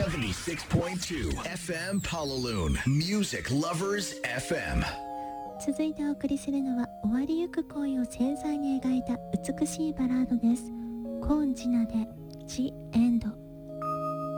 76.2 FM Palaloon Music Lovers FM。 続いてお送りするのは終わりゆく恋を繊細に描いた美しいバラードです。コーンジナで The End。